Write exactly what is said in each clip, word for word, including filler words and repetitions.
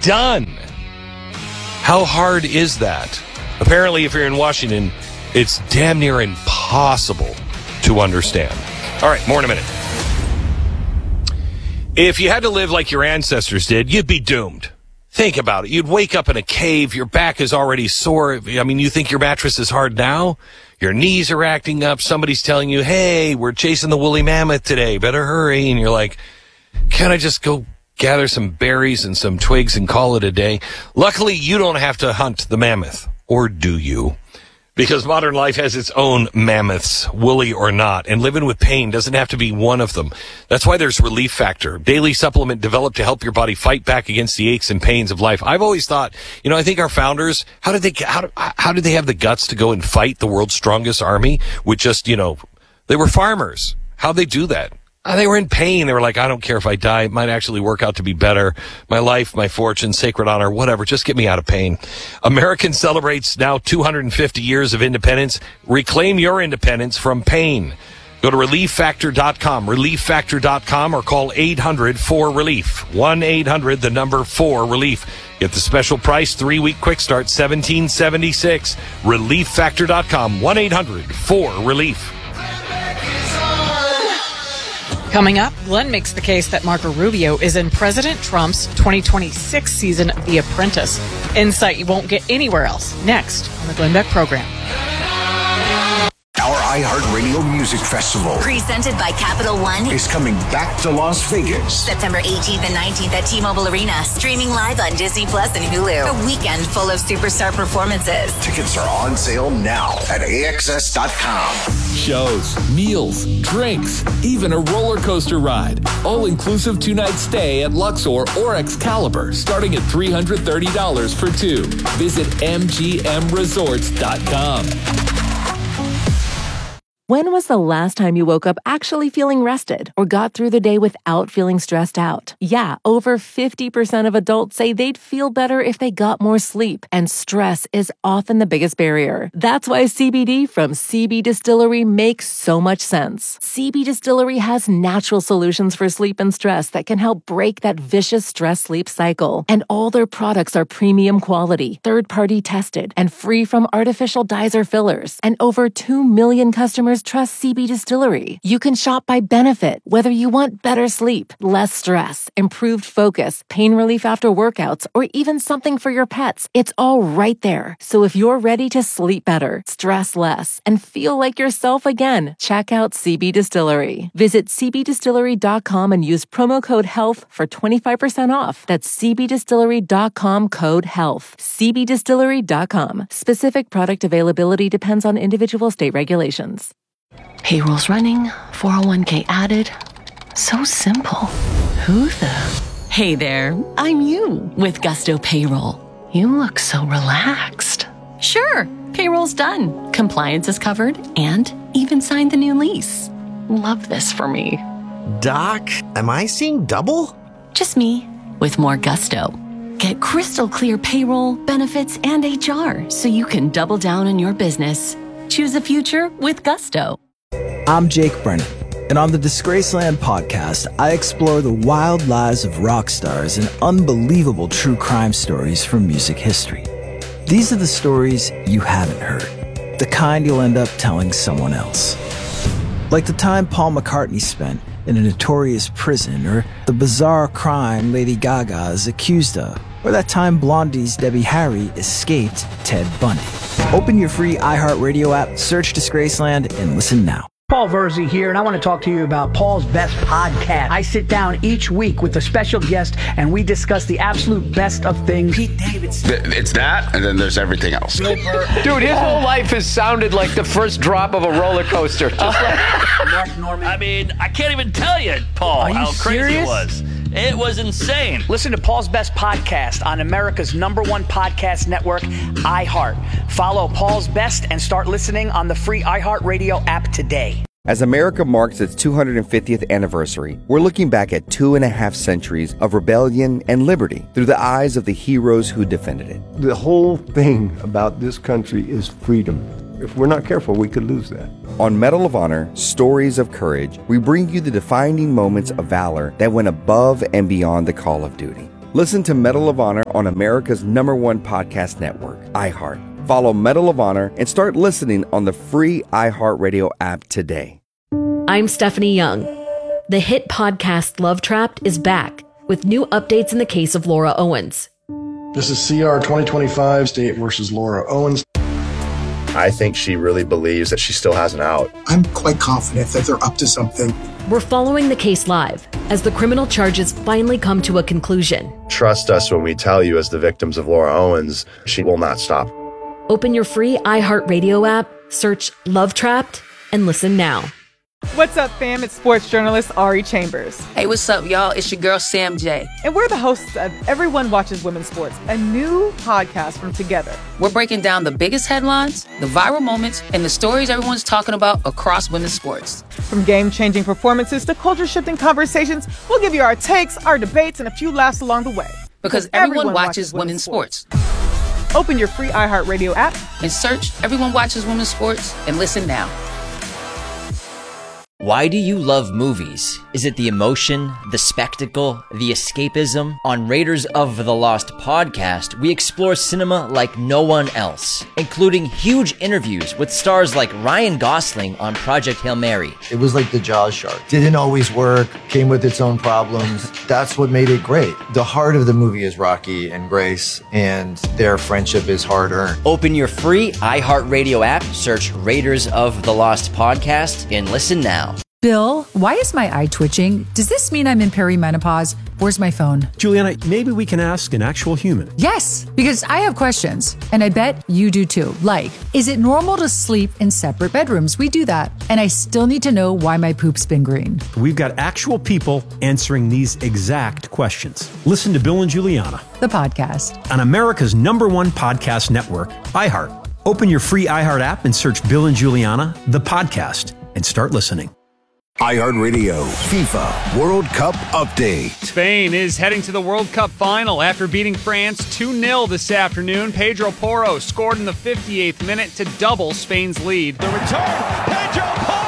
done. How hard is that? Apparently, if you're in Washington, it's damn near impossible to understand. All right, more in a minute. If you had to live like your ancestors did, you'd be doomed. Think about it. You'd wake up in a cave. Your back is already sore. I mean, you think your mattress is hard now? Your knees are acting up. Somebody's telling you, hey, we're chasing the woolly mammoth today. Better hurry. And you're like, can't I just go gather some berries and some twigs and call it a day? Luckily, you don't have to hunt the mammoth. Or do you? Because modern life has its own mammoths, woolly or not, and living with pain doesn't have to be one of them. That's why there's Relief Factor, daily supplement developed to help your body fight back against the aches and pains of life. I've always thought, you know, I think our founders, how did they, how, how did they have the guts to go and fight the world's strongest army with just, you know, they were farmers. How'd they do that? Uh, they were in pain. They were like, I don't care if I die. It might actually work out to be better. My life, my fortune, sacred honor, whatever. Just get me out of pain. American celebrates now two hundred fifty years of independence. Reclaim your independence from pain. Go to relief factor dot com, relief factor dot com, or call eight hundred four relief. one eight hundred, the number four relief. Get the special price, three-week quick start, seventeen seventy-six. relief factor dot com, one eight hundred four relief. Coming up, Glenn makes the case that Marco Rubio is in President Trump's twenty twenty-six season of The Apprentice. Insight you won't get anywhere else. Next on the Glenn Beck program. Our iHeartRadio Music Festival, presented by Capital One, is coming back to Las Vegas. September eighteenth and nineteenth at T-Mobile Arena. Streaming live on Disney Plus and Hulu. A weekend full of superstar performances. Tickets are on sale now at A X S dot com. Shows, meals, drinks, even a roller coaster ride. All-inclusive two-night stay at Luxor or Excalibur, starting at three hundred thirty dollars for two. Visit M G M resorts dot com. When was the last time you woke up actually feeling rested or got through the day without feeling stressed out? Yeah, over fifty percent of adults say they'd feel better if they got more sleep, and stress is often the biggest barrier. That's why C B D from C B Distillery makes so much sense. C B Distillery has natural solutions for sleep and stress that can help break that vicious stress-sleep cycle. And all their products are premium quality, third-party tested, and free from artificial dyes or fillers. And over two million customers trust C B Distillery. You can shop by benefit, whether you want better sleep, less stress, improved focus, pain relief after workouts, or even something for your pets. It's all right there. So if you're ready to sleep better, stress less, and feel like yourself again, check out C B Distillery. Visit C B distillery dot com and use promo code HEALTH for twenty-five percent off. That's C B distillery dot com, code HEALTH. C B distillery dot com. Specific product availability depends on individual state regulations. Payroll's running, four oh one k added. So simple. Who the? Hey there, I'm you with Gusto Payroll. You look so relaxed. Sure, payroll's done. Compliance is covered and even signed the new lease. Love this for me. Doc, am I seeing double? Just me with more Gusto. Get crystal clear payroll, benefits, and H R so you can double down on your business. Choose a future with Gusto. I'm Jake Brennan, and on the Disgraceland podcast, I explore the wild lives of rock stars and unbelievable true crime stories from music history. These are the stories you haven't heard, the kind you'll end up telling someone else. Like the time Paul McCartney spent in a notorious prison, or the bizarre crime Lady Gaga is accused of, or that time Blondie's Debbie Harry escaped Ted Bundy. Open your free iHeartRadio app, search Disgraceland, and listen now. Paul Verzi here, and I want to talk to you about Paul's Best Podcast. I sit down each week with a special guest, and we discuss the absolute best of things. Pete Davidson. It's that, and then there's everything else. Dude, his whole life has sounded like the first drop of a roller coaster. Just like Mark Norman. I mean, I can't even tell you, Paul, Are you how crazy serious? it was. It was insane. Listen to Paul's Best Podcast on America's number one podcast network, iHeart. Follow Paul's Best and start listening on the free iHeartRadio app today. As America marks its two hundred fiftieth anniversary, we're looking back at two and a half centuries of rebellion and liberty through the eyes of the heroes who defended it. The whole thing about this country is freedom. If we're not careful, we could lose that. On Medal of Honor, Stories of Courage, we bring you the defining moments of valor that went above and beyond the call of duty. Listen to Medal of Honor on America's number one podcast network, iHeart. Follow Medal of Honor and start listening on the free iHeartRadio app today. I'm Stephanie Young. The hit podcast Love Trapped is back with new updates in the case of Laura Owens. This is C R twenty twenty-five, State versus Laura Owens. I think she really believes that she still has an out. I'm quite confident that they're up to something. We're following the case live as the criminal charges finally come to a conclusion. Trust us when we tell you, as the victims of Laura Owens, she will not stop. Open your free iHeartRadio app, search Love Trapped, and listen now. What's up, fam? It's sports journalist Ari Chambers. Hey, what's up, y'all? It's your girl, Sam J. And we're the hosts of Everyone Watches Women's Sports, a new podcast from Together. We're breaking down the biggest headlines, the viral moments, and the stories everyone's talking about across women's sports. From game-changing performances to culture-shifting conversations, we'll give you our takes, our debates, and a few laughs along the way. Because everyone, everyone watches, watches women's, women's sports. sports. Open your free iHeartRadio app and search Everyone Watches Women's Sports and listen now. Why do you love movies? Is it the emotion, the spectacle, the escapism? On Raiders of the Lost podcast, we explore cinema like no one else, including huge interviews with stars like Ryan Gosling on Project Hail Mary. It was like the Jaws shark. Didn't always work, came with its own problems. That's what made it great. The heart of the movie is Rocky and Grace, and their friendship is hard-earned. Open your free iHeartRadio app, search Raiders of the Lost podcast, and listen now. Bill, why is my eye twitching? Does this mean I'm in perimenopause? Where's my phone? Juliana, maybe we can ask an actual human. Yes, because I have questions, and I bet you do too. Like, is it normal to sleep in separate bedrooms? We do that. And I still need to know why my poop's been green. We've got actual people answering these exact questions. Listen to Bill and Juliana, the podcast, on America's number one podcast network, iHeart. Open your free iHeart app and search Bill and Juliana, the podcast, and start listening. iHeartRadio FIFA World Cup update. Spain is heading to the World Cup final after beating France two nil this afternoon. Pedro Porro scored in the fifty-eighth minute to double Spain's lead. The return, Pedro Porro!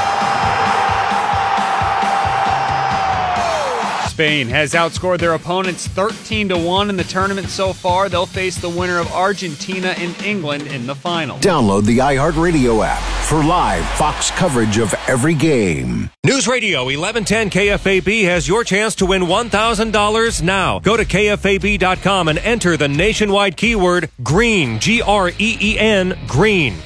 Spain has outscored their opponents thirteen to one in the tournament so far. They'll face the winner of Argentina and England in the final. Download the iHeartRadio app for live Fox coverage of every game. News Radio eleven ten K F A B has your chance to win one thousand dollars now. Go to K F A B dot com and enter the nationwide keyword GREEN, G R E E N, GREEN.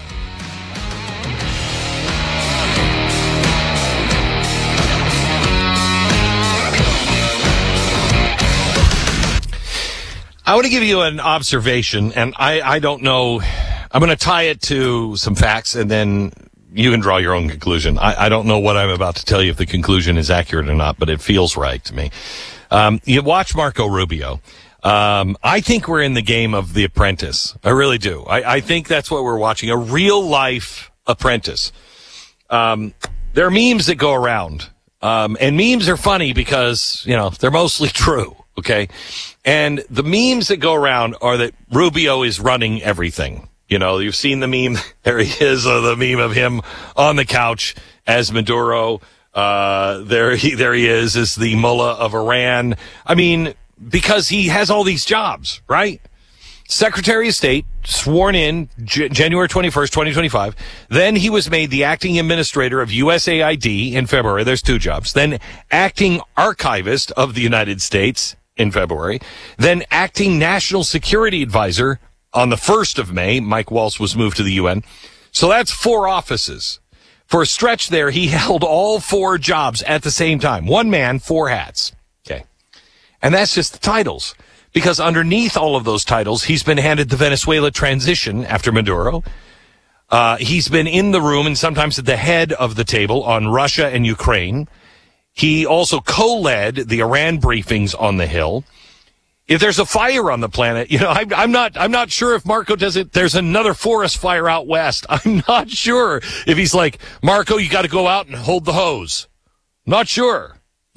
I want to give you an observation, and I, I don't know. I'm going to tie it to some facts, and then you can draw your own conclusion. I, I don't know what I'm about to tell you, if the conclusion is accurate or not, but it feels right to me. Um, you watch Marco Rubio. Um, I think we're in the game of The Apprentice. I really do. I, I think that's what we're watching, a real-life apprentice. Um, there are memes that go around, um, and memes are funny because, you know, they're mostly true. Okay. And the memes that go around are that Rubio is running everything. You know, you've seen the meme. There he is, uh, the meme of him on the couch as Maduro. Uh, there he, there he is as the mullah of Iran. I mean, because he has all these jobs, right? Secretary of State, sworn in J- January twenty-first, twenty twenty-five. Then he was made the acting administrator of U S A I D in February. There's two jobs. Then acting archivist of the United States in February. Then acting national security advisor on the first of May. Mike Waltz was moved to the U N. So that's four offices. For a stretch there, he held all four jobs at the same time. One man, four hats. Okay. And that's just the titles. Because underneath all of those titles, he's been handed the Venezuela transition after Maduro. Uh, he's been in the room and sometimes at the head of the table on Russia and Ukraine. He also co-led the Iran briefings on the Hill. If there's a fire on the planet, you know, I'm, I'm not, I'm not sure if Marco does it. There's another forest fire out west. I'm not sure if he's like, Marco, you got to go out and hold the hose. Not sure.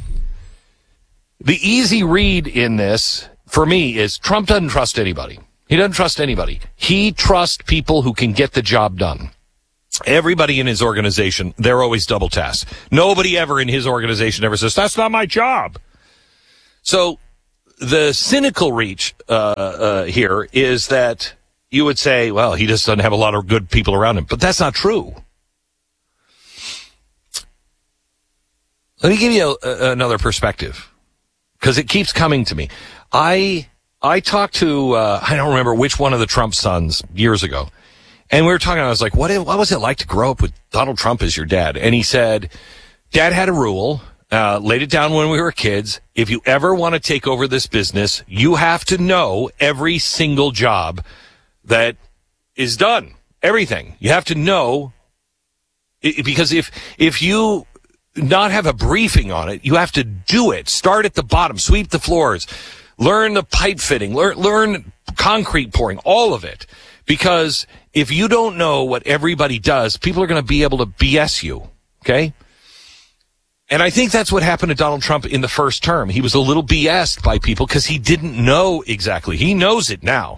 The easy read in this, for me, is Trump doesn't trust anybody. He doesn't trust anybody. He trusts people who can get the job done. Everybody in his organization, they're always double tasked. Nobody ever in his organization ever says, that's not my job. So the cynical reach uh, uh, here is that you would say, well, he just doesn't have a lot of good people around him. But that's not true. Let me give you a, another perspective, because it keeps coming to me. I I talked to, uh, I don't remember which one of the Trump sons years ago, and we were talking, I was like, what, what was it like to grow up with Donald Trump as your dad? And he said, Dad had a rule, uh, laid it down when we were kids. If you ever want to take over this business, you have to know every single job that is done. Everything. You have to know, because if if you not have a briefing on it, you have to do it. Start at the bottom, sweep the floors, learn the pipe fitting, learn, learn concrete pouring, all of it. Because if you don't know what everybody does, people are going to be able to B S you, okay? And I think that's what happened to Donald Trump in the first term. He was a little B S'd by people because he didn't know exactly. He knows it now.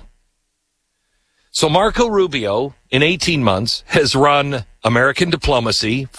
So Marco Rubio, in eighteen months, has run American diplomacy,